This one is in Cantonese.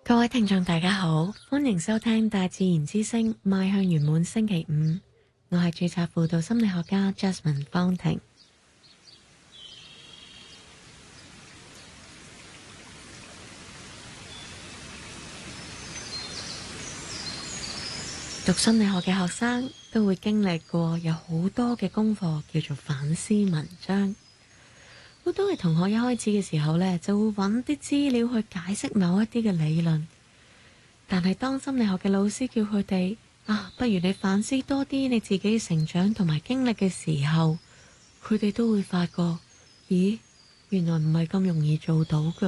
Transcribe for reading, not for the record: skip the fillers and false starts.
各位聽眾大家好，歡迎收聽大自然之聲邁向圓滿星期五，我係註冊輔導心理學家 Jasmine 方婷。讀心理學嘅學生都會經歷過有好多嘅功課叫做反思文章。好多嘅同學一開始嘅時候呢，就會揾啲資料去解釋某一啲嘅理論，但係當心理學嘅老師叫佢哋不如你反思多啲你自己成長同埋經歷嘅時候，佢哋都會發覺，咦，原來唔係咁容易做到㗎。